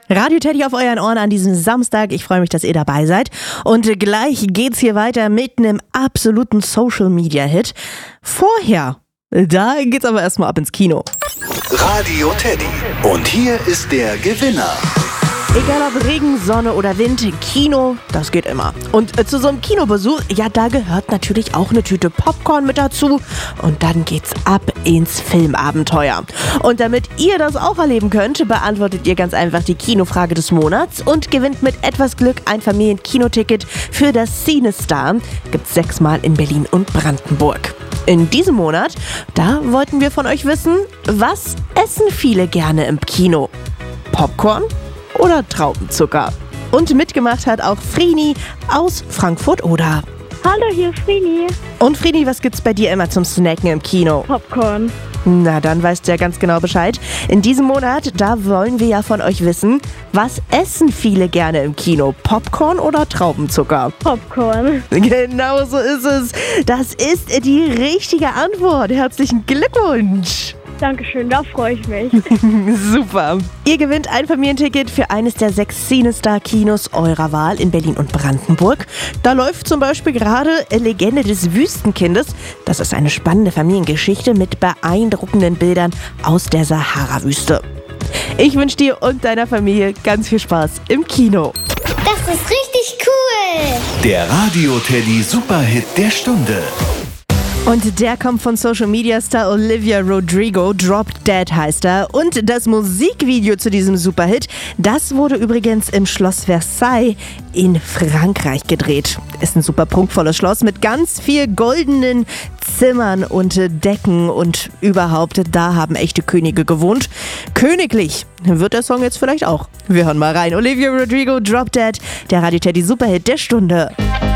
Radio Teddy auf euren Ohren an diesem Samstag. Ich freue mich, dass ihr dabei seid. Und gleich geht's hier weiter mit einem absoluten Social-Media-Hit. Vorher, da geht's aber erstmal ab ins Kino. Radio Teddy. Und hier ist der Gewinner. Egal ob Regen, Sonne oder Wind, Kino, das geht immer. Und zu so einem Kinobesuch, ja, da gehört natürlich auch eine Tüte Popcorn mit dazu. Und dann geht's ab ins Filmabenteuer. Und damit ihr das auch erleben könnt, beantwortet ihr ganz einfach die Kinofrage des Monats und gewinnt mit etwas Glück ein Familienkinoticket für das CineStar. Gibt's 6-mal in Berlin und Brandenburg. In diesem Monat, da wollten wir von euch wissen, was essen viele gerne im Kino? Popcorn oder Traubenzucker? Und mitgemacht hat auch Frini aus Frankfurt-Oder. Hallo, hier ist Frini. Und Frini, was gibt's bei dir immer zum Snacken im Kino? Popcorn. Na, dann weißt du ja ganz genau Bescheid. In diesem Monat, da wollen wir ja von euch wissen, was essen viele gerne im Kino? Popcorn oder Traubenzucker? Popcorn. Genau so ist es. Das ist die richtige Antwort. Herzlichen Glückwunsch. Dankeschön, da freue ich mich. Super. Ihr gewinnt ein Familienticket für eines der 6 CineStar-Kinos eurer Wahl in Berlin und Brandenburg. Da läuft zum Beispiel gerade Legende des Wüstenkindes. Das ist eine spannende Familiengeschichte mit beeindruckenden Bildern aus der Sahara-Wüste. Ich wünsche dir und deiner Familie ganz viel Spaß im Kino. Das ist richtig cool. Der Radio Teddy Superhit der Stunde. Und der kommt von Social-Media-Star Olivia Rodrigo, Drop Dead heißt er. Und das Musikvideo zu diesem Superhit, das wurde übrigens im Schloss Versailles in Frankreich gedreht. Ist ein super prunkvolles Schloss mit ganz viel goldenen Zimmern und Decken und überhaupt, da haben echte Könige gewohnt. Königlich wird der Song jetzt vielleicht auch. Wir hören mal rein. Olivia Rodrigo, Drop Dead, der Radio Teddy Superhit der Stunde.